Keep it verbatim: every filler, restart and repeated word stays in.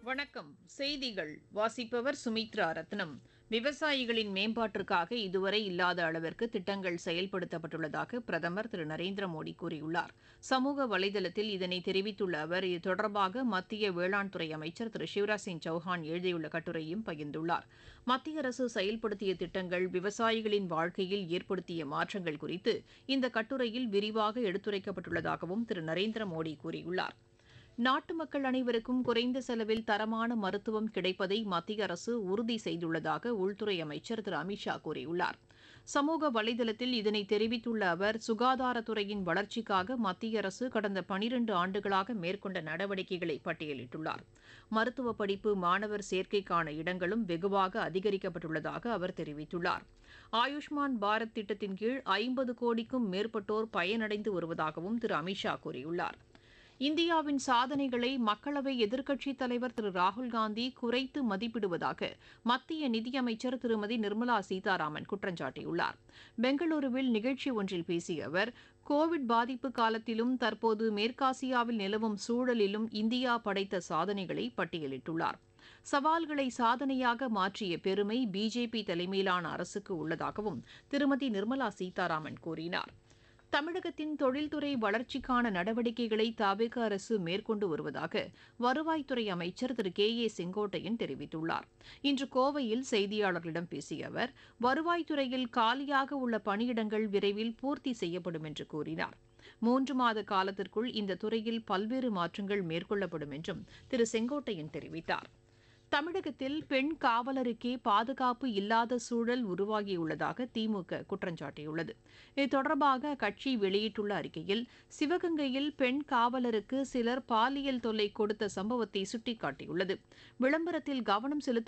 வணக்கம். செய்திகள் வாசிப்பவர் சுமித்ரா ரத்னம். விவசாயிகளின் மேம்பாட்டிற்காக இதுவரை இல்லாத அளவிற்கு திட்டங்கள் செயல்படுத்தப்பட்டுள்ளதாக பிரதமர் திரு நரேந்திர மோடி கூறியுள்ளார். சமூக வலைதளத்தில் இதனை தெரிவித்துள்ள அவர், இது தொடர்பாக மத்திய வேளாண் துறை அமைச்சர் திரு சிவராஜ் சிங் சௌஹான் எழுதியுள்ள கட்டுரையும் பகிர்ந்துள்ளார். மத்திய அரசு செயல்படுத்திய திட்டங்கள் விவசாயிகளின் வாழ்க்கையில் ஏற்படுத்திய மாற்றங்கள் குறித்து இந்த கட்டுரையில் விரிவாக எடுத்துரைக்கப்பட்டுள்ளதாகவும் திரு நரேந்திர மோடி கூறியுள்ளார். நாட்டு மக்கள் அனைவருக்கும் குறைந்த செலவில் தரமான மருத்துவம் கிடைப்பதை மத்திய அரசு உறுதி செய்துள்ளதாக உள்துறை அமைச்சர் திரு அமித் ஷா கூறியுள்ளார். சமூக வலைதளத்தில் இதனை தெரிவித்துள்ள அவர், சுகாதாரத்துறையின் வளர்ச்சிக்காக மத்திய அரசு கடந்த பனிரண்டு ஆண்டுகளாக மேற்கொண்ட நடவடிக்கைகளை பட்டியலிட்டுள்ளார். மருத்துவ படிப்பு மாணவர் சேர்க்கைக்கான இடங்களும் வெகுவாக அதிகரிக்கப்பட்டுள்ளதாக அவர் தெரிவித்துள்ளார். ஆயுஷ்மான் பாரத் திட்டத்தின் கீழ் ஐம்பது கோடிக்கும் மேற்பட்டோர் பயனடைந்து வருவதாகவும் திரு அமித் ஷா கூறியுள்ளார். இந்தியாவின் சாதனைகளை மக்களவை எதிர்க்கட்சித் தலைவர் திரு ராகுல்காந்தி குறைத்து மதிப்பிடுவதாக மத்திய நிதியமைச்சர் திருமதி நிர்மலா சீதாராமன் குற்றம் சாட்டியுள்ளார். பெங்களூருவில் நிகழ்ச்சி ஒன்றில் பேசிய அவர், கோவிட் பாதிப்பு காலத்திலும் தற்போது மேற்காசியாவில் நிலவும் சூழலிலும் இந்தியா படைத்த சாதனைகளை பட்டியலிட்டுள்ளார். சவால்களை சாதனையாக மாற்றிய பெருமை பிஜேபி தலைமையிலான அரசுக்கு உள்ளதாகவும் திருமதி நிர்மலா சீதாராமன் கூறினார். தமிழகத்தின் தொழில்துறை வளர்ச்சிக்கான நடவடிக்கைகளை தவிக அரசு மேற்கொண்டு வருவதாக வருவாய்த்துறை அமைச்சர் திரு கே ஏ செங்கோட்டையன் தெரிவித்துள்ளார். இன்று கோவையில் செய்தியாளர்களிடம் பேசிய அவர், வருவாய்த்துறையில் காலியாக உள்ள பணியிடங்கள் விரைவில் பூர்த்தி செய்யப்படும் என்று கூறினார். மூன்று மாத காலத்திற்குள் இந்த துறையில் பல்வேறு மாற்றங்கள் மேற்கொள்ளப்படும் என்றும் திரு செங்கோட்டையன் தெரிவித்தார். தமிழகத்தில் பெண் காவலருக்கே பாதுகாப்பு இல்லாத சூழல் உருவாகியுள்ளதாக திமுக குற்றம் சாட்டியுள்ளது. இது தொடர்பாக அக்கட்சி வெளியிட்டுள்ள அறிக்கையில், சிவகங்கையில் பெண் காவலருக்கு சிலர் பாலியல் தொல்லை கொடுத்த சம்பவத்தை சுட்டிக்காட்டியுள்ளது. விளம்பரத்தில் கவனம் செலுத்த